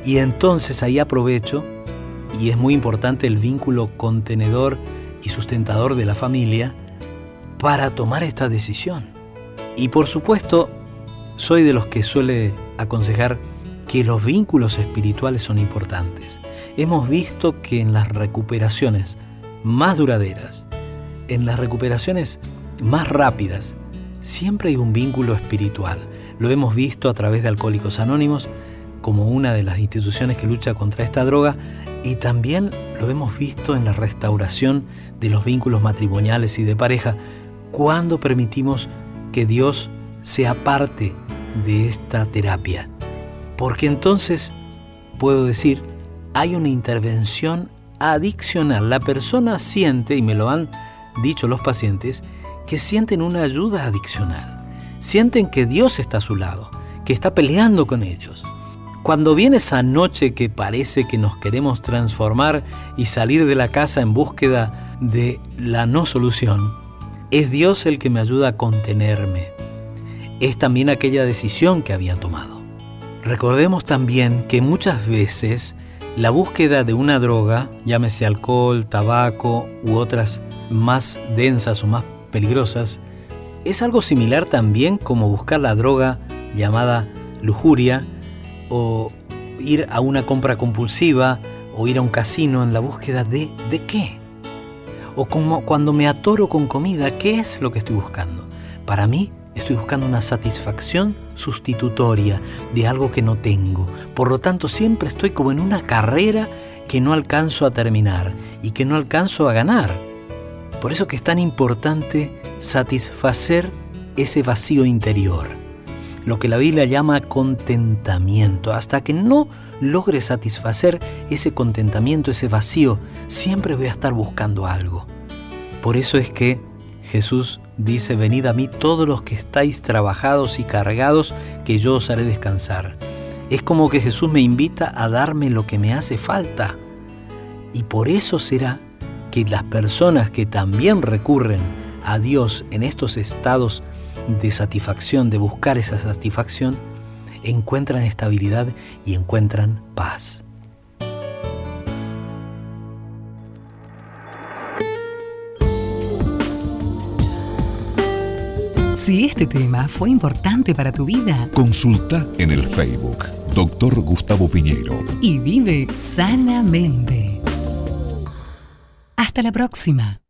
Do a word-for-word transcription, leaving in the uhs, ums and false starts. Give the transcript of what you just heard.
Y entonces ahí aprovecho, y es muy importante el vínculo contenedor y sustentador de la familia, para tomar esta decisión. Y por supuesto, soy de los que suele aconsejar que los vínculos espirituales son importantes. Hemos visto que en las recuperaciones más duraderas, en las recuperaciones más rápidas, siempre hay un vínculo espiritual. Lo hemos visto a través de Alcohólicos Anónimos como una de las instituciones que lucha contra esta droga, y también lo hemos visto en la restauración de los vínculos matrimoniales y de pareja, cuando permitimos que Dios sea parte de esta terapia. Porque entonces, puedo decir, hay una intervención adicional. La persona siente, y me lo han dicho los pacientes, que sienten una ayuda adicional. Sienten que Dios está a su lado, que está peleando con ellos. Cuando viene esa noche que parece que nos queremos transformar y salir de la casa en búsqueda de la no solución, es Dios el que me ayuda a contenerme. Es también aquella decisión que había tomado. Recordemos también que muchas veces la búsqueda de una droga, llámese alcohol, tabaco u otras más densas o más peligrosas, es algo similar también como buscar la droga llamada lujuria, o ir a una compra compulsiva, o ir a un casino en la búsqueda de ¿de qué? O como cuando me atoro con comida, ¿qué es lo que estoy buscando? Para mí, estoy buscando una satisfacción sustitutoria de algo que no tengo. Por lo tanto, siempre estoy como en una carrera que no alcanzo a terminar y que no alcanzo a ganar. Por eso que es tan importante satisfacer ese vacío interior, lo que la Biblia llama contentamiento. Hasta que no logre satisfacer ese contentamiento, ese vacío, siempre voy a estar buscando algo. Por eso es que Jesús dice: venid a mí todos los que estáis trabajados y cargados, que yo os haré descansar. Es como que Jesús me invita a darme lo que me hace falta. Y por eso será que las personas que también recurren a Dios en estos estados de satisfacción, de buscar esa satisfacción, encuentran estabilidad y encuentran paz. Si este tema fue importante para tu vida, consulta en el Facebook Doctor Gustavo Piñeiro y vive sanamente. Hasta la próxima.